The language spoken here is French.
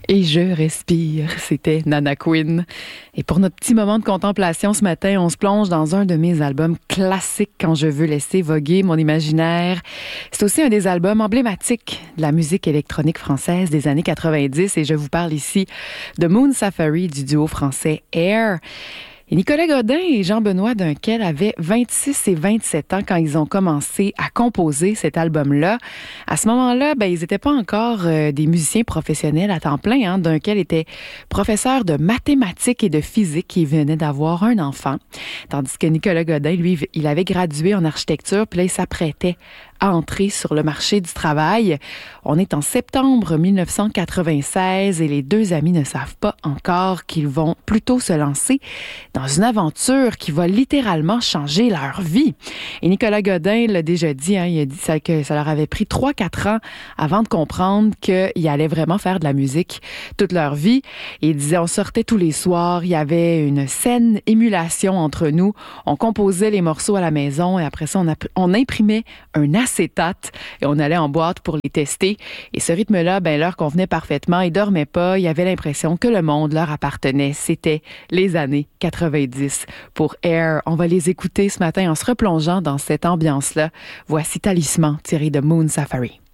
Et je respire, c'était Nana Queen. Et pour notre petit moment de contemplation ce matin, on se plonge dans un de mes albums classiques quand je veux laisser voguer mon imaginaire. C'est aussi un des albums emblématiques de la musique électronique française des années 90 et je vous parle ici de Moon Safari du duo français Air. Et Nicolas Godin et Jean-Benoît Dunquel avaient 26 et 27 ans quand ils ont commencé à composer cet album-là. À ce moment-là, ils n'étaient pas encore des musiciens professionnels à temps plein. Dunquel était professeur de mathématiques et de physique. Il venait d'avoir un enfant. Tandis que Nicolas Godin, lui, il avait gradué en architecture, puis là, il s'apprêtait à entrer sur le marché du travail. On est en septembre 1996 et les deux amis ne savent pas encore qu'ils vont plutôt se lancer dans une aventure qui va littéralement changer leur vie. Et Nicolas Godin l'a déjà dit, il a dit que ça leur avait pris 3-4 ans avant de comprendre qu'ils allaient vraiment faire de la musique toute leur vie. Et il disait, on sortait tous les soirs, il y avait une saine émulation entre nous, on composait les morceaux à la maison et après ça, on imprimait un acétate et on allait en boîte pour les tester. Et ce rythme-là, leur convenait parfaitement. Ils dormaient pas. Ils avaient l'impression que le monde leur appartenait. C'était les années 90 pour Air. On va les écouter ce matin en se replongeant dans cette ambiance-là. Voici Talisman tiré de Moon Safari.